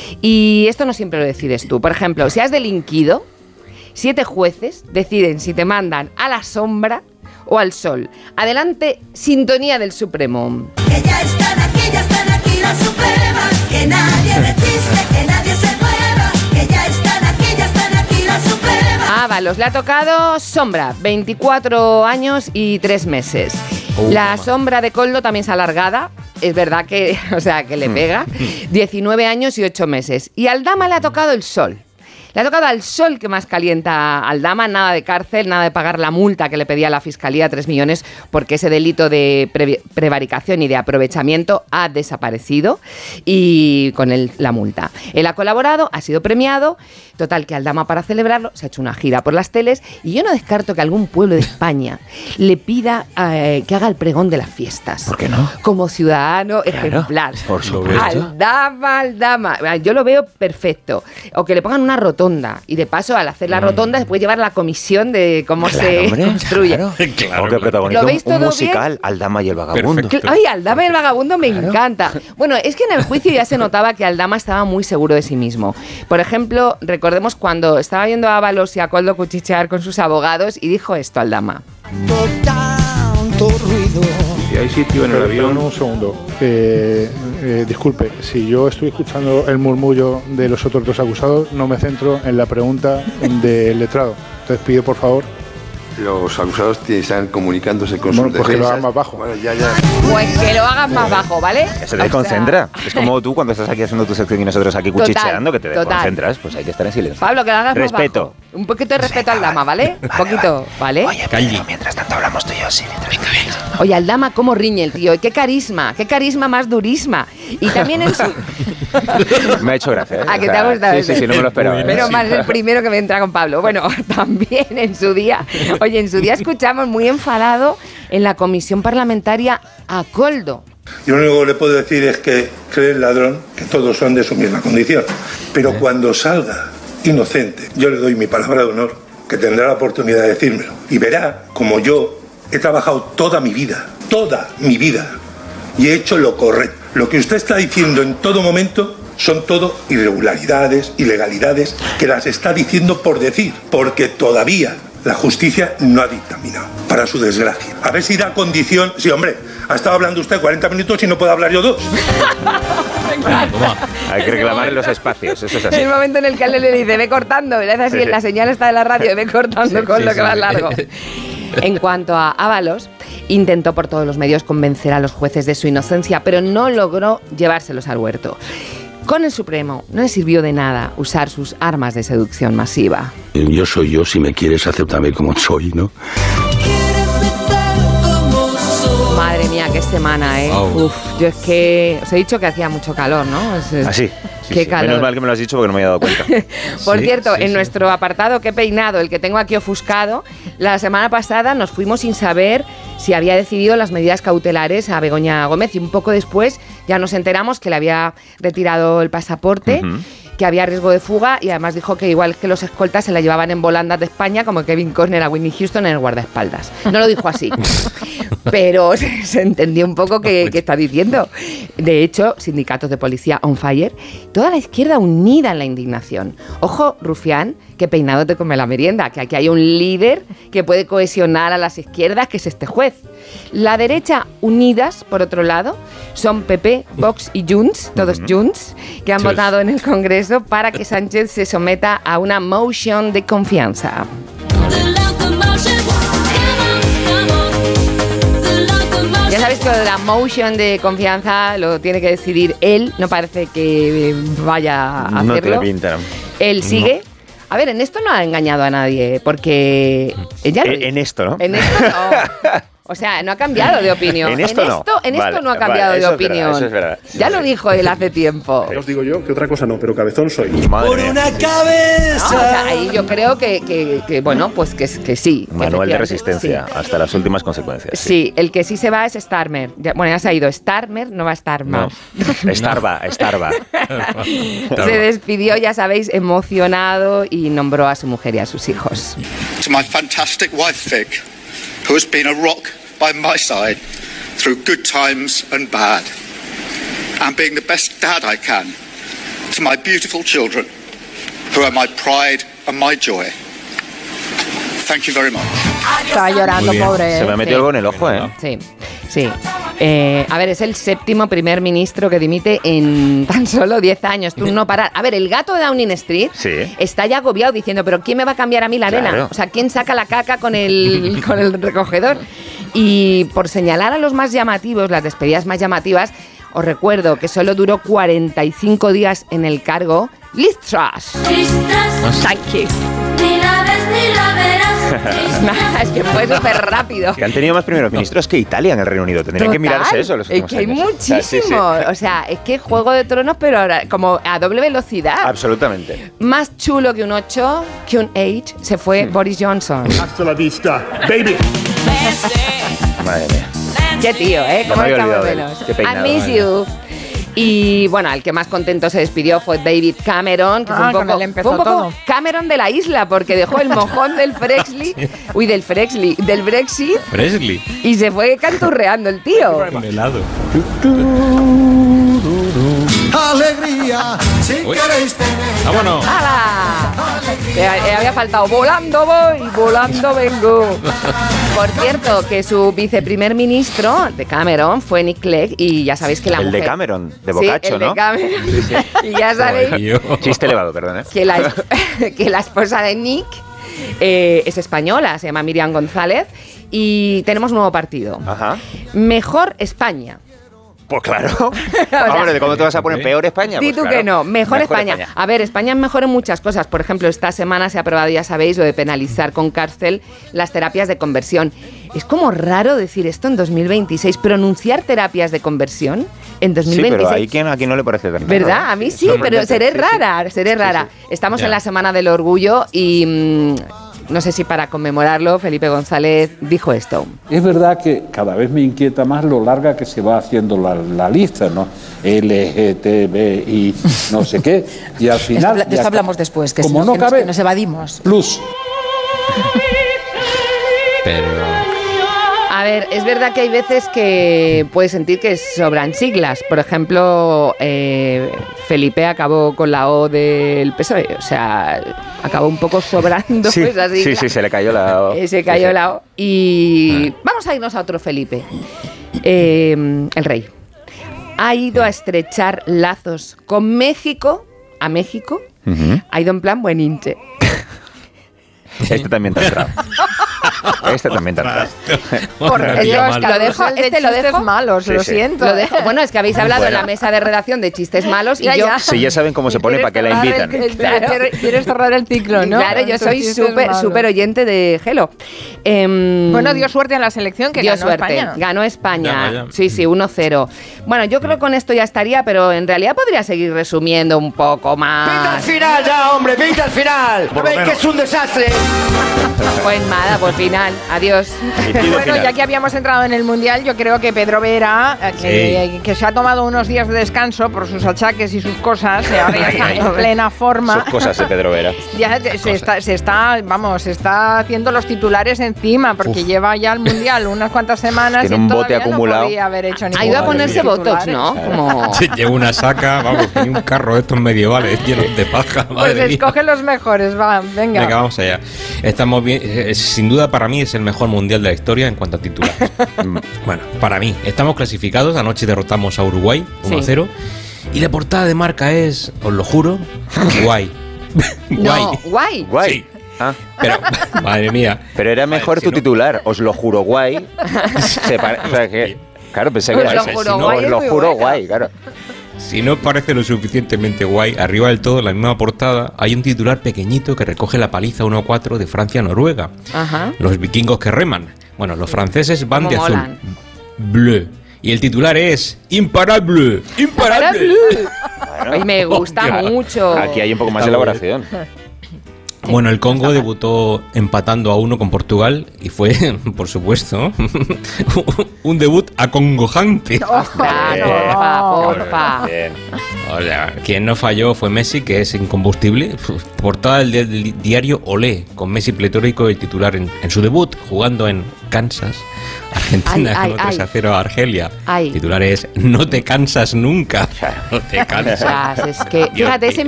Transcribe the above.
Y esto no siempre lo decides tú. Por ejemplo, si has delinquido, 7 jueces deciden si te mandan a la sombra o al sol. Adelante, sintonía del Supremo. Que ya están aquí las supremas, que nadie resiste, que nadie se mueva, que ya están aquí las supremas. Ábalos, le ha tocado sombra, 24 años y 3 meses. La sombra de Koldo también es alargada, es verdad que, o sea, que le pega, 19 años y 8 meses. Y a Aldama le ha tocado el sol. Le ha tocado al sol que más calienta a Aldama, nada de cárcel, nada de pagar la multa que le pedía la Fiscalía, 3 millones, porque ese delito de prevaricación y de aprovechamiento ha desaparecido y con él la multa. Él ha colaborado, ha sido premiado, total que Aldama para celebrarlo se ha hecho una gira por las teles y yo no descarto que algún pueblo de España le pida que haga el pregón de las fiestas. ¿Por qué no? Como ciudadano ejemplar. Por supuesto. Aldama. Yo lo veo perfecto. O que le pongan una rotonda y de paso al hacer la rotonda se puede llevar la comisión de cómo se construye. Claro. Porque protagoniza ¿Lo veis todo un musical, bien? Aldama y el vagabundo. Ay, Aldama y el vagabundo me encanta. Bueno, es que en el juicio ya se notaba que Aldama estaba muy seguro de sí mismo. Por ejemplo, recordemos cuando estaba viendo a Ábalos y a Koldo cuchichear con sus abogados y dijo esto Aldama. Tanto ruido. Si hay sitio en el avión... Un segundo. Disculpe, si yo estoy escuchando el murmullo de los otros 2 acusados, no me centro en la pregunta del letrado. Entonces pido, por favor... Los acusados están comunicándose con sus defensas. Pues que lo hagan más bajo. Bueno, ya. Pues que lo hagan más bajo, ¿vale? Eso te concentra. Es como tú cuando estás aquí haciendo tu sección y nosotros aquí cuchicheando, que te desconcentras, pues hay que estar en silencio. Pablo, que lo hagas respeto. Más bajo. Un poquito de respeto al Aldama, ¿vale? Un poquito, ¿vale? Oye, Pedro, mientras tanto hablamos tú y yo, sí. Oye, Aldama, cómo riñe el tío. Y qué carisma más durisma. Y también en su... Me ha hecho gracia, ¿eh? ¿A que te ha gustado? Sí, no me lo esperaba. Menos mal, es el primero que me entra con Pablo. Bueno, también en su día escuchamos muy enfadado en la comisión parlamentaria a Koldo. Yo lo único que le puedo decir es que cree el ladrón que todos son de su misma condición. Pero cuando salga inocente, yo le doy mi palabra de honor que tendrá la oportunidad de decírmelo. Y verá como yo he trabajado toda mi vida, y he hecho lo correcto. Lo que usted está diciendo en todo momento son todo irregularidades, ilegalidades, que las está diciendo por decir, porque todavía la justicia no ha dictaminado, para su desgracia. A ver si da condición... Sí, hombre, ha estado hablando usted 40 minutos y no puedo hablar yo 2. Hay que reclamar en los espacios, eso es así. El momento en el que le dice, ve cortando, le hace así, la señal está de la radio, ve cortando con lo que va largo. En cuanto a Ábalos, intentó por todos los medios convencer a los jueces de su inocencia, pero no logró llevárselos al huerto. Con el Supremo no le sirvió de nada usar sus armas de seducción masiva. Yo soy yo, si me quieres, acéptame como soy, ¿no? Madre mía, qué semana, ¿eh? Oh. Uf, yo es que os he dicho que hacía mucho calor, ¿no? Así. Qué calor. Menos mal que me lo has dicho porque no me había dado cuenta. Por cierto, en nuestro apartado Qué peinado, el que tengo aquí ofuscado, la semana pasada nos fuimos sin saber si había decidido las medidas cautelares a Begoña Gómez y un poco después ya nos enteramos que le había retirado el pasaporte, que había riesgo de fuga y además dijo que igual que los escoltas se la llevaban en volandas de España como Kevin Costner a Whitney Houston en el guardaespaldas. No lo dijo así, pero se entendió un poco qué está diciendo. De hecho, sindicatos de policía on fire, toda la izquierda unida en la indignación. Ojo, Rufián, que peinado te come la merienda, que aquí hay un líder que puede cohesionar a las izquierdas, que es este juez. La derecha unidas, por otro lado, son PP, Vox y Junts, todos Junts, que han votado en el Congreso para que Sánchez se someta a una motion de confianza. Ya sabéis que lo de la motion de confianza lo tiene que decidir él, no parece que vaya a hacerlo. No te la pintan. Él sigue. No. A ver, en esto no ha engañado a nadie, porque ella en esto, ¿no? En esto no. O sea, no ha cambiado de opinión. En esto no. En esto no ha cambiado de opinión. Eso es verdad. Ya lo dijo él hace tiempo. Os digo yo que otra cosa no, pero cabezón soy. Madre Por mía. una cabeza. No, o sea, ahí yo creo que bueno, pues que sí. Manual que de resistencia, sí. hasta las últimas consecuencias. Sí, el que sí se va es Starmer. Bueno, ya se ha ido. Starmer no va a estar más. No. Starba. Se despidió, ya sabéis, emocionado y nombró a su mujer y a sus hijos. To my fantastic wife, Vic, who has been a rock by my side through good times and bad, and being the best dad I can to my beautiful children, who are my pride and my joy. Thank you very much. Está llorando, pobre. Se me ha metido algo en el ojo, ¿eh? Sí. A ver, es el 7º primer ministro que dimite en tan solo 10 años. Tú no paras. A ver, el gato de Downing Street está ya agobiado diciendo, ¿pero quién me va a cambiar a mí la arena? O sea, ¿quién saca la caca con el recogedor? Y por señalar a los más llamativos, las despedidas más llamativas, os recuerdo que solo duró 45 días en el cargo Liz Truss. Thank you. Ni la ves ni la verás. Es que fue súper rápido. Que han tenido más primeros ministros que Italia en el Reino Unido. Tendrían que mirarse eso. Es que hay muchísimo. O sea, es que Juego de Tronos, pero ahora como a doble velocidad. Absolutamente. Más chulo que un 8, que un 8, se fue Boris Johnson. Hasta la vista, baby. Madre mía. Qué tío, ¿eh? No ¿Cómo me había estamos olvidado menos? qué peinado, I miss you. Y bueno, el que más contento se despidió fue David Cameron, que fue un poco Cameron de la isla, porque dejó el mojón del Brexit, y se fue canturreando el tío. Con helado. Alegría, si queréis tener. ¡Vámonos! ¡Hala! Había faltado volando voy, volando vengo. Por cierto, que su viceprimer ministro de Cameron fue Nick Clegg, y ya sabéis que la mujer... El de Cameron, de Boccaccio, el de ¿no? Cameron. Y ya sabéis Chiste elevado, perdón, ¿eh? que la esposa de Nick es española, se llama Miriam González, y tenemos un nuevo partido. Ajá. Mejor España. Pues claro. Hombre, ¿cómo te vas a poner peor España? Di Pues tú claro. que no. Mejor España. A ver, España es mejor en muchas cosas. Por ejemplo, esta semana se ha aprobado, ya sabéis, lo de penalizar con cárcel las terapias de conversión. Es como raro decir esto en 2026, pronunciar terapias de conversión en 2026. Sí, pero a quien no le parece tan raro. ¿Verdad? A mí sí, pero seré rara. Estamos en la Semana del Orgullo y... no sé si para conmemorarlo, Felipe González dijo esto. Es verdad que cada vez me inquieta más lo larga que se va haciendo la lista, ¿no? LGTBI, no sé qué. Y al final... De esto hablamos después, que, como si no que cabe, nos evadimos. Plus. Pero... A ver, es verdad que hay veces que puedes sentir que sobran siglas. Por ejemplo, Felipe acabó con la O del PSOE. O sea, acabó un poco sobrando esa sigla. Sí, se le cayó la O. Se cayó la O. Y vamos a irnos a otro Felipe. El rey ha ido a estrechar lazos con México. A México. Ha ido en plan buen hinche. Este también te ha entrado. Lo dejo malos, lo siento. Lo dejo. Bueno, es que habéis hablado en la mesa de redacción de chistes malos y yo... Sí, ya saben cómo se pone, para qué la invitan. Quieres cerrar el ciclo, ¿no? Claro, yo soy súper oyente de Gelo. Bueno, dio suerte en la selección, que ganó España. Ganó España. Sí, 1-0. Bueno, yo creo que con esto ya estaría, pero en realidad podría seguir resumiendo un poco más. ¡Pinta al final ya, hombre! ¡Pinta al final! ¿No veis que es un desastre? Pues nada, por final. Adiós. Bueno, ya que habíamos entrado en el Mundial, yo creo que Pedro Vera, que se ha tomado unos días de descanso por sus achaques y sus cosas, ahora ya está en plena forma. Sus cosas de Pedro Vera. Ya se está haciendo los titulares encima, porque lleva ya el Mundial unas cuantas semanas. Tiene y un bote todavía acumulado. No podía haber hecho ha ido a ponerse botox, ¿no? Como... Lleva una saca, vamos, tiene un carro de estos medievales llenos de paja. Pues escoge los mejores, venga. Venga, vamos allá. Estamos bien, sin duda para mí es el mejor mundial de la historia en cuanto a titulares. Bueno, para mí, estamos clasificados, anoche derrotamos a Uruguay 1-0 y la portada de Marca es, os lo juro, guay. No, guay. Sí. Pero, madre mía. Pero era mejor tu titular, os lo juro guay. O sea, que, claro, pensé que era ese. Os lo juro guay, claro. Si no parece lo suficientemente guay, arriba del todo, en la misma portada, hay un titular pequeñito que recoge la paliza 1-4 de Francia-Noruega. Ajá. Los vikingos que reman. Bueno, los franceses van de azul. Bleu. Y el titular es Imparable. Imparable. Bueno, me gusta mucho. Aquí hay un poco más de elaboración. Bueno, el Congo debutó empatando a 1 con Portugal y fue, por supuesto, un debut acongojante. Porfa. O sea, quien no falló fue Messi, que es incombustible. Portada del diario Olé, con Messi pletórico el titular en su debut, jugando en Kansas. Argentina ganó 3-0 a Argelia. Titular es: no te cansas nunca. No te cansas. Es que, fíjate, ese